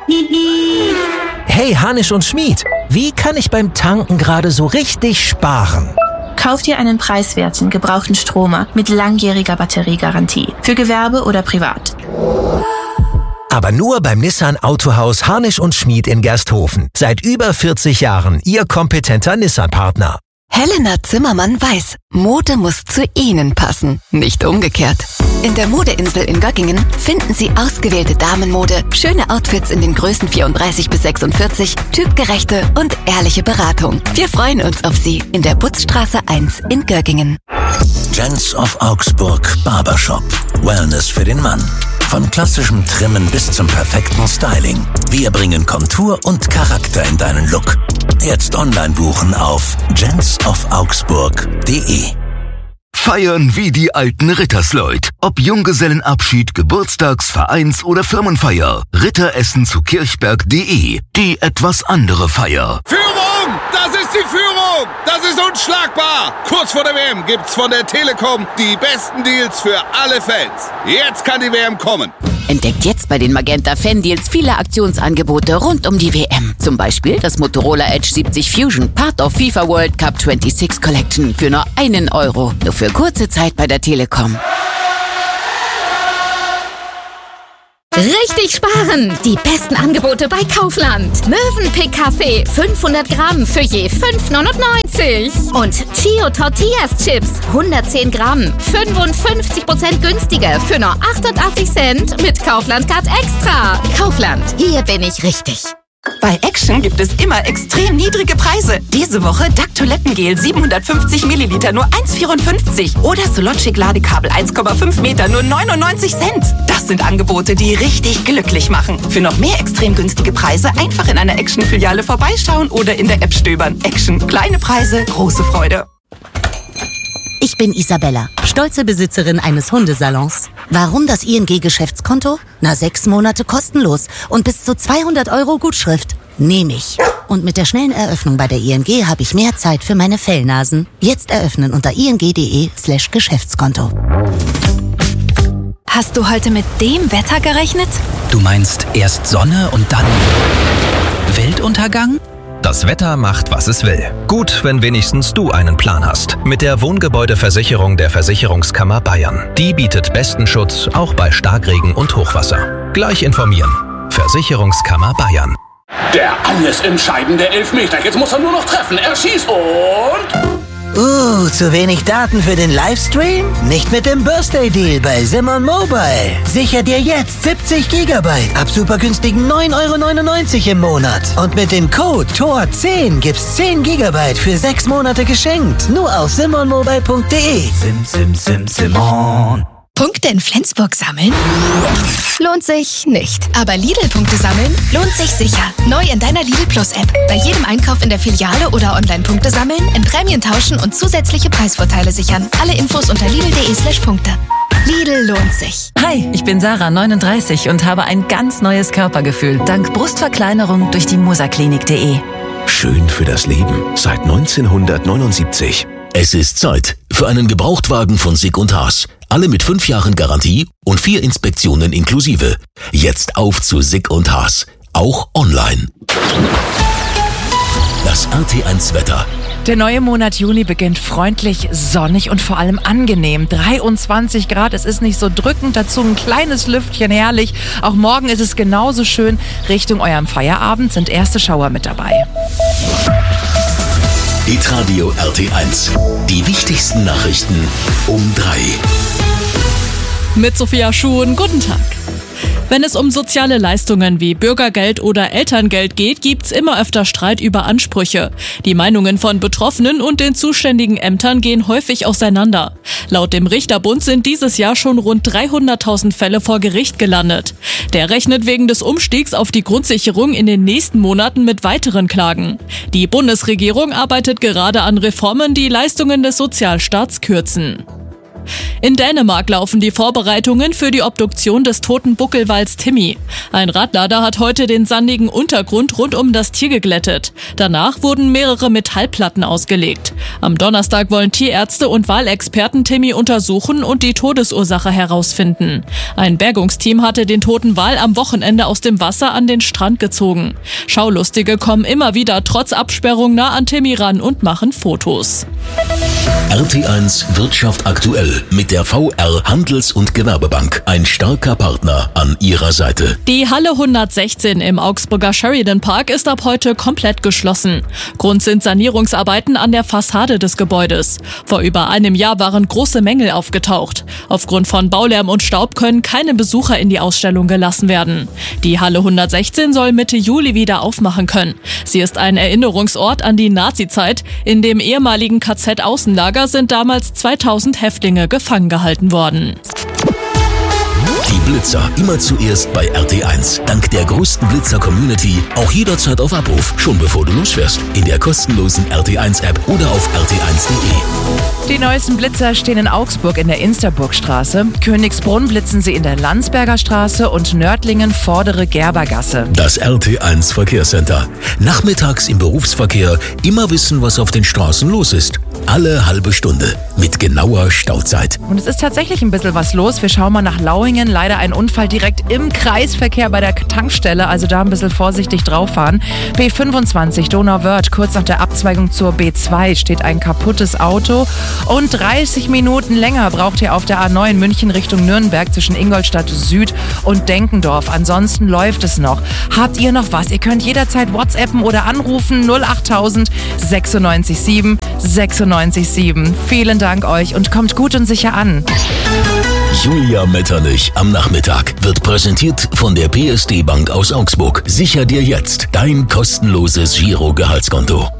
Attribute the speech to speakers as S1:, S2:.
S1: Hey, Hanisch und Schmied, wie kann ich beim Tanken gerade so richtig sparen?
S2: Kauf dir einen preiswerten, gebrauchten Stromer mit langjähriger Batteriegarantie. Für Gewerbe oder privat.
S1: Aber nur beim Nissan Autohaus Hanisch und Schmied in Gersthofen. Seit über 40 Jahren Ihr kompetenter Nissan-Partner.
S3: Helena Zimmermann weiß, Mode muss zu Ihnen passen, nicht umgekehrt. In der Modeinsel in Göggingen finden Sie ausgewählte Damenmode, schöne Outfits in den Größen 34 bis 46, typgerechte und ehrliche Beratung. Wir freuen uns auf Sie in der Butzstraße 1 in Göggingen.
S4: Gents of Augsburg Barbershop. Wellness für den Mann. Von klassischem Trimmen bis zum perfekten Styling. Wir bringen Kontur und Charakter in deinen Look. Jetzt online buchen auf gentsofaugsburg.de.
S5: Feiern wie die alten Rittersleut. Ob Junggesellenabschied, Geburtstags-, Vereins- oder Firmenfeier. Ritteressen zu kirchberg.de. Die etwas andere Feier.
S6: Führung! Das ist die Führung! Das ist unschlagbar! Kurz vor der WM gibt's von der Telekom die besten Deals für alle Fans. Jetzt kann die WM kommen.
S7: Entdeckt jetzt bei den Magenta Fan-Deals viele Aktionsangebote rund um die WM. Zum Beispiel das Motorola Edge 70 Fusion, Part of FIFA World Cup 26 Collection für nur €1. Nur für kurze Zeit bei der Telekom.
S8: Richtig sparen! Die besten Angebote bei Kaufland. Mövenpick Kaffee 500 Gramm für je 5,99. Und Chio Tortillas Chips 110 Gramm 55% günstiger für nur 88 Cent mit Kaufland Card Extra. Kaufland, hier bin ich richtig.
S9: Bei Action gibt es immer extrem niedrige Preise. Diese Woche Duck Toilettengel 750 Milliliter nur 1,54 oder Sologic Ladekabel 1,5 Meter nur 99 Cent. Das sind Angebote, die richtig glücklich machen. Für noch mehr extrem günstige Preise einfach in einer Action-Filiale vorbeischauen oder in der App stöbern. Action, kleine Preise, große Freude.
S10: Ich bin Isabella, stolze Besitzerin eines Hundesalons. Warum das ING-Geschäftskonto? 6 Monate kostenlos und bis zu 200 € Gutschrift. Nehme ich. Und mit der schnellen Eröffnung bei der ING habe ich mehr Zeit für meine Fellnasen. Jetzt eröffnen unter ing.de/Geschäftskonto.
S8: Hast du heute mit dem Wetter gerechnet?
S11: Du meinst erst Sonne und dann Weltuntergang?
S1: Das Wetter macht, was es will. Gut, wenn wenigstens du einen Plan hast. Mit der Wohngebäudeversicherung der Versicherungskammer Bayern. Die bietet besten Schutz, auch bei Starkregen und Hochwasser. Gleich informieren. Versicherungskammer Bayern.
S12: Der alles entscheidende Elfmeter. Jetzt muss er nur noch treffen. Er schießt und...
S13: zu wenig Daten für den Livestream? Nicht mit dem Birthday Deal bei Simon Mobile. Sicher dir jetzt 70 GB ab super günstigen 9,99 € im Monat. Und mit dem Code TOR10 gibt's 10 GB für 6 Monate geschenkt. Nur auf simonmobile.de.
S5: Simon.
S8: Punkte in Flensburg sammeln? Lohnt sich nicht. Aber Lidl-Punkte sammeln lohnt sich sicher. Neu in deiner Lidl Plus-App. Bei jedem Einkauf in der Filiale oder Online-Punkte sammeln, in Prämien tauschen und zusätzliche Preisvorteile sichern. Alle Infos unter lidl.de/Punkte. Lidl lohnt sich.
S14: Hi, ich bin Sarah, 39 und habe ein ganz neues Körpergefühl. Dank Brustverkleinerung durch die musaklinik.de.
S4: Schön für das Leben seit 1979. Es ist Zeit für einen Gebrauchtwagen von Sick & Haas. Alle mit 5 Jahren Garantie und 4 Inspektionen inklusive. Jetzt auf zu Sick & Haas. Auch online. Das RT1 Wetter.
S15: Der neue Monat Juni beginnt freundlich, sonnig und vor allem angenehm. 23 Grad, es ist nicht so drückend, dazu ein kleines Lüftchen, herrlich. Auch morgen ist es genauso schön. Richtung eurem Feierabend sind erste Schauer mit dabei.
S4: Hitradio RT1. Die wichtigsten Nachrichten um 3.
S16: Mit Sophia Schuhen, guten Tag. Wenn es um soziale Leistungen wie Bürgergeld oder Elterngeld geht, gibt's immer öfter Streit über Ansprüche. Die Meinungen von Betroffenen und den zuständigen Ämtern gehen häufig auseinander. Laut dem Richterbund sind dieses Jahr schon rund 300.000 Fälle vor Gericht gelandet. Der rechnet wegen des Umstiegs auf die Grundsicherung in den nächsten Monaten mit weiteren Klagen. Die Bundesregierung arbeitet gerade an Reformen, die Leistungen des Sozialstaats kürzen. In Dänemark laufen die Vorbereitungen für die Obduktion des toten Buckelwals Timmy. Ein Radlader hat heute den sandigen Untergrund rund um das Tier geglättet. Danach wurden mehrere Metallplatten ausgelegt. Am Donnerstag wollen Tierärzte und Walexperten Timmy untersuchen und die Todesursache herausfinden. Ein Bergungsteam hatte den toten Wal am Wochenende aus dem Wasser an den Strand gezogen. Schaulustige kommen immer wieder trotz Absperrung nah an Timmy ran und machen Fotos.
S4: RT1 Wirtschaft aktuell mit der VR Handels- und Gewerbebank. Ein starker Partner an ihrer Seite.
S16: Die Halle 116 im Augsburger Sheridan Park ist ab heute komplett geschlossen. Grund sind Sanierungsarbeiten an der Fassade des Gebäudes. Vor über einem Jahr waren große Mängel aufgetaucht. Aufgrund von Baulärm und Staub können keine Besucher in die Ausstellung gelassen werden. Die Halle 116 soll Mitte Juli wieder aufmachen können. Sie ist ein Erinnerungsort an die Nazizeit. In dem ehemaligen KZ-Außenlager sind damals 2000 Häftlinge gefangen gehalten worden.
S4: Die Blitzer immer zuerst bei RT1. Dank der größten Blitzer-Community auch jederzeit auf Abruf, schon bevor du losfährst. In der kostenlosen RT1-App oder auf rt1.de.
S15: Die neuesten Blitzer stehen in Augsburg in der Insterburgstraße, Königsbrunn blitzen sie in der Landsberger Straße und Nördlingen vordere Gerbergasse.
S4: Das RT1 Verkehrscenter. Nachmittags im Berufsverkehr immer wissen, was auf den Straßen los ist. Alle halbe Stunde mit genauer Stauzeit.
S15: Und es ist tatsächlich ein bisschen was los. Wir schauen mal nach Lauingen. Leider ein Unfall direkt im Kreisverkehr bei der Tankstelle. Also da ein bisschen vorsichtig drauf fahren. B25 Donauwörth, kurz nach der Abzweigung zur B2 steht ein kaputtes Auto. Und 30 Minuten länger braucht ihr auf der A9 München Richtung Nürnberg zwischen Ingolstadt Süd und Denkendorf. Ansonsten läuft es noch. Habt ihr noch was? Ihr könnt jederzeit WhatsAppen oder anrufen 08000 96 7 96 7. Vielen Dank euch und kommt gut und sicher an.
S4: Julia Metternich am Nachmittag wird präsentiert von der PSD Bank aus Augsburg. Sicher dir jetzt dein kostenloses Giro-Gehaltskonto.